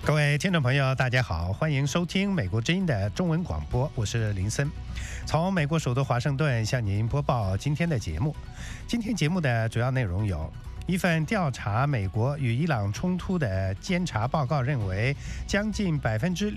各位听众朋友，大家好，欢迎收听美国之音的中文广播，我是林森，从美国首都华盛顿向您播报今天的节目。今天节目的主要内容有：一份调查美国与伊朗冲突的监察报告认为，将近